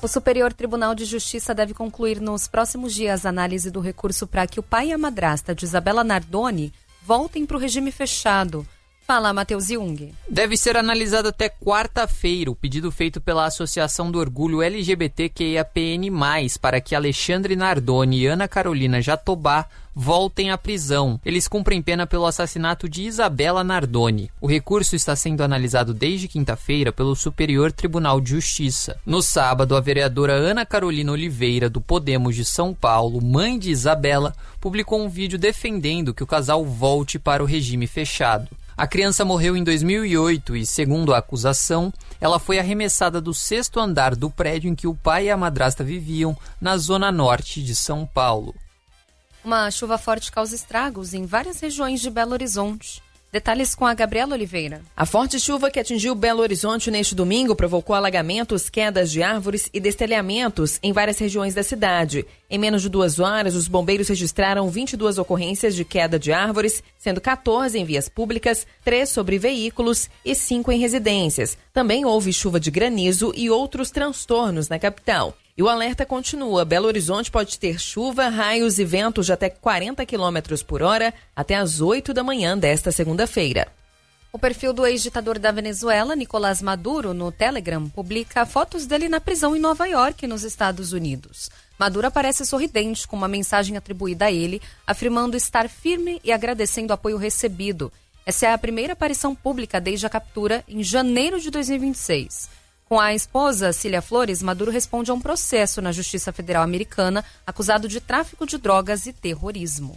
O Superior Tribunal de Justiça deve concluir nos próximos dias a análise do recurso para que o pai e a madrasta de Isabela Nardoni voltem para o regime fechado. Fala, Matheus Jung. Deve ser analisado até quarta-feira o pedido feito pela Associação do Orgulho LGBTQIAPN+, para que Alexandre Nardoni e Ana Carolina Jatobá voltem à prisão. Eles cumprem pena pelo assassinato de Isabela Nardoni. O recurso está sendo analisado desde quinta-feira pelo Superior Tribunal de Justiça. No sábado, a vereadora Ana Carolina Oliveira, do Podemos de São Paulo, mãe de Isabela, publicou um vídeo defendendo que o casal volte para o regime fechado. A criança morreu em 2008 e, segundo a acusação, ela foi arremessada do 6º andar do prédio em que o pai e a madrasta viviam, na zona norte de São Paulo. Uma chuva forte causa estragos em várias regiões de Belo Horizonte. Detalhes com a Gabriela Oliveira. A forte chuva que atingiu Belo Horizonte neste domingo provocou alagamentos, quedas de árvores e destelhamentos em várias regiões da cidade. Em menos de 2 horas, os bombeiros registraram 22 ocorrências de queda de árvores, sendo 14 em vias públicas, 3 sobre veículos e 5 em residências. Também houve chuva de granizo e outros transtornos na capital. E o alerta continua. Belo Horizonte pode ter chuva, raios e ventos de até 40 km por hora até às 8 da manhã desta segunda-feira. O perfil do ex-ditador da Venezuela, Nicolás Maduro, no Telegram, publica fotos dele na prisão em Nova York, nos Estados Unidos. Maduro aparece sorridente com uma mensagem atribuída a ele, afirmando estar firme e agradecendo o apoio recebido. Essa é a primeira aparição pública desde a captura em janeiro de 2026. Com a esposa, Cília Flores, Maduro responde a um processo na Justiça Federal Americana acusado de tráfico de drogas e terrorismo.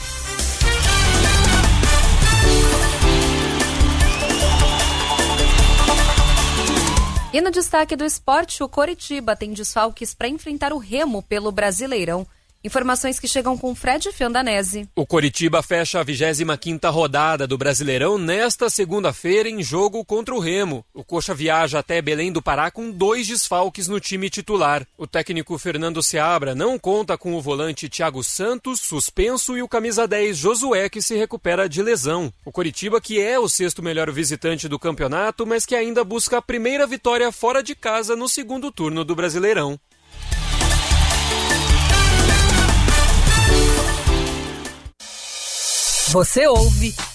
E no destaque do esporte, o Coritiba tem desfalques para enfrentar o Remo pelo Brasileirão. Informações que chegam com Fred Fiandanese. O Coritiba fecha a 25ª rodada do Brasileirão nesta segunda-feira em jogo contra o Remo. O Coxa viaja até Belém do Pará com 2 desfalques no time titular. O técnico Fernando Seabra não conta com o volante Thiago Santos, suspenso, e o camisa 10 Josué, que se recupera de lesão. O Coritiba, que é o 6º melhor visitante do campeonato, mas que ainda busca a primeira vitória fora de casa no segundo turno do Brasileirão. Você ouve